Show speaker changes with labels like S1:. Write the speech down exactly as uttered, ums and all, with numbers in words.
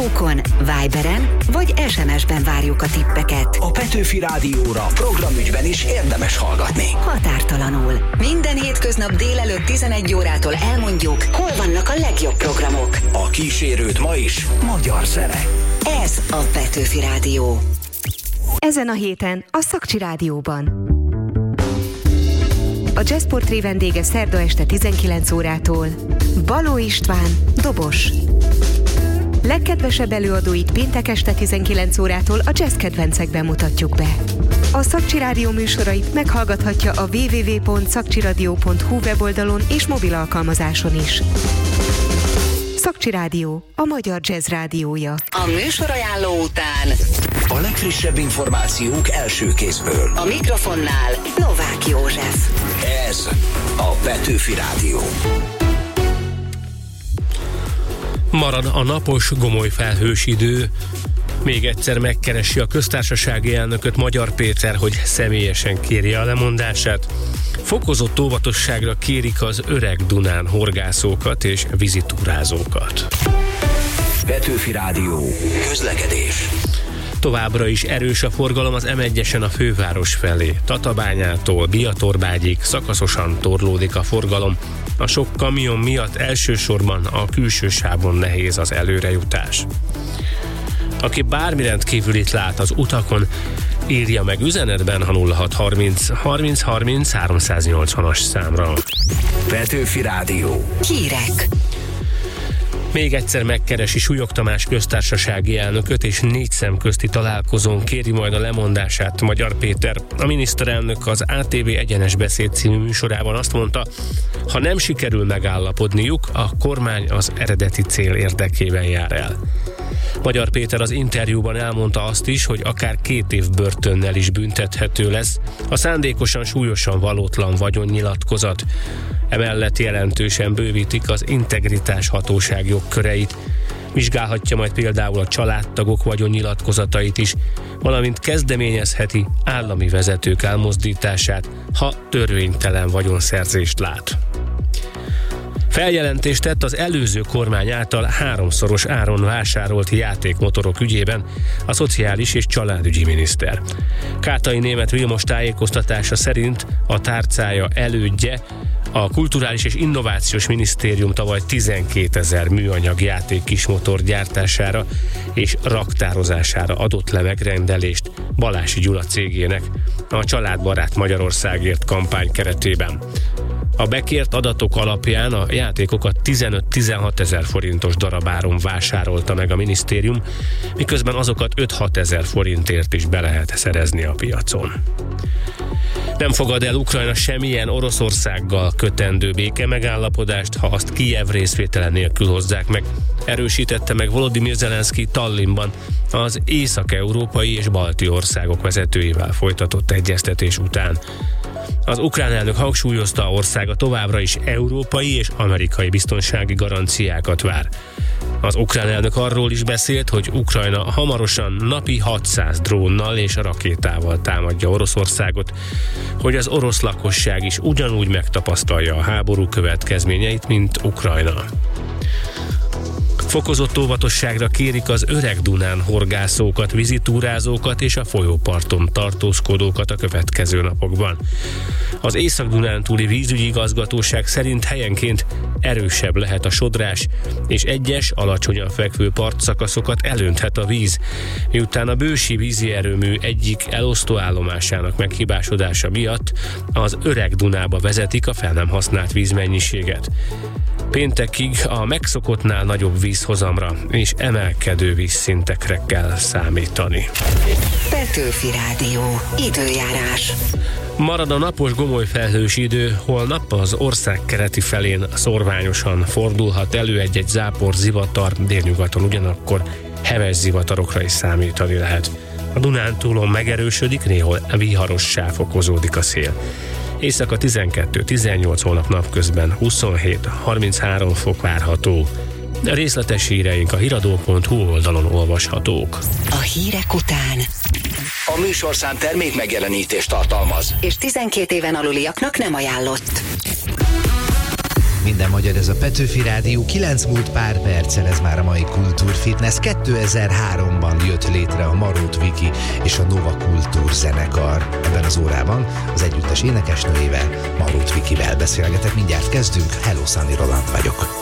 S1: Facebookon, Viberen vagy es em es-ben várjuk a tippeket.
S2: A Petőfi Rádióra programügyben is érdemes hallgatni.
S1: Határtalanul. Minden hétköznap délelőtt tizenegy órától elmondjuk, hol vannak a legjobb programok.
S2: A kísérőt ma is magyar zene.
S1: Ez a Petőfi Rádió.
S3: Ezen a héten a Szakcsi Rádióban. A Jazzportré vendége szerda este tizenkilenc órától Baló István, dobos. Legkedvesebb előadóit péntek este tizenkilenc órától a jazz kedvencekben mutatjuk be. A Szakcsi Rádió műsorait meghallgathatja a double-u double-u double-u pont szakcsiradio pont hu weboldalon és mobil alkalmazáson is. Szakcsi Rádió, a magyar jazz rádiója.
S1: A műsorajánló után
S2: a legfrissebb információk első kézből.
S1: A mikrofonnál Novák József.
S2: Ez a Petőfi Rádió.
S4: Marad a napos, gomoly felhős idő. Még egyszer megkeresi a köztársasági elnököt Magyar Péter, hogy személyesen kérje a lemondását. Fokozott óvatosságra kérik az Öreg Dunán horgászókat és vizitúrázókat.
S2: Petőfi Rádió. Közlekedés.
S4: Továbbra is erős a forgalom az em egyesen a főváros felé. Tatabányától Biatorbágyig szakaszosan torlódik a forgalom. A sok kamion miatt elsősorban a külső sávon nehéz az előrejutás. Aki bármi rendkívülit lát az utakon, írja meg üzenetben a nulla hat harminc harminc harminc háromszáznyolcvanas számra.
S2: Petőfi Rádió.
S1: Hírek.
S4: Még egyszer megkeresi Súlyog Tamás köztársasági elnököt, és négy szem közti találkozón kéri majd a lemondását Magyar Péter. A miniszterelnök az á té vé Egyenes Beszéd című műsorában azt mondta, ha nem sikerül megállapodniuk, a kormány az eredeti cél érdekében jár el. Magyar Péter az interjúban elmondta azt is, hogy akár két év börtönnel is büntethető lesz a szándékosan súlyosan valótlan vagyonnyilatkozat. Emellett jelentősen bővítik az integritás hatóság jogköreit. Vizsgálhatja majd például a családtagok vagyonnyilatkozatait is, valamint kezdeményezheti állami vezetők elmozdítását, ha törvénytelen vagyonszerzést lát. Feljelentést tett az előző kormány által háromszoros áron vásárolt játékmotorok ügyében a szociális és családügyi miniszter. Kátai Németh Vilmos tájékoztatása szerint a tárcája elődje, a Kulturális és Innovációs Minisztérium tavaly tizenkétezer műanyag játék kismotor gyártására és raktározására adott le megrendelést Balási Gyula cégének a Családbarát Magyarországért kampány keretében. A bekért adatok alapján a játékokat tizenöt-tizenhat ezer forintos darabáron vásárolta meg a minisztérium, miközben azokat öt-hat ezer forintért is be lehet szerezni a piacon. Nem fogad el Ukrajna semmilyen Oroszországgal kötendő béke megállapodást, ha azt Kijev részvétele nélkül hozzák meg, erősítette meg Volodymyr Zelenszky Tallinnban az észak-európai és balti országok vezetőivel folytatott egyeztetés után. Az ukrán elnök hangsúlyozta, országa továbbra is európai és amerikai biztonsági garanciákat vár. Az ukrán elnök arról is beszélt, hogy Ukrajna hamarosan napi hatszáz drónnal és rakétával támadja Oroszországot, hogy az orosz lakosság is ugyanúgy megtapasztalja a háború következményeit, mint Ukrajna. Fokozott óvatosságra kérik az Öreg Dunán horgászókat, vizitúrázókat és a folyóparton tartózkodókat a következő napokban. Az Észak-Dunántúli vízügyi igazgatóság szerint helyenként erősebb lehet a sodrás, és egyes alacsonyan fekvő partszakaszokat elönthet a víz, miután a bősi vízi erőmű egyik elosztóállomásának meghibásodása miatt az Öreg Dunába vezetik a fel nem használt vízmennyiséget. Péntekig a megszokottnál nagyobb vízhozamra és emelkedő vízszintekre kell számítani.
S1: Petőfi Rádió. Időjárás.
S4: Marad a napos, gomoly felhős idő, holnap az ország keleti felén szorványosan fordulhat elő egy-egy zápor, zivatar, délnyugaton ugyanakkor heves zivatarokra is számítani lehet. A Dunántúlon megerősödik, néhol viharossá fokozódik a szél. Éjszaka tizenkettő-tizennyolc, holnap napközben huszonhét-harminchárom fok várható. A részletes híreink a hiradó pont hu oldalon olvashatók.
S1: A hírek után
S2: A műsorszám termék megjelenítést tartalmaz,
S1: és tizenkét éven aluliaknak nem ajánlott.
S5: Minden magyar, ez a Petőfi Rádió, kilenc múlt pár perccel, ez már a mai Kultúrfitness. kétezer-háromban jött létre a Marót Viki és a Nova Kultúr zenekar. Ebben az órában az együttes énekesnőjével, Marót Vikivel beszélgetek. Mindjárt kezdünk. Hello, Szani Roland vagyok.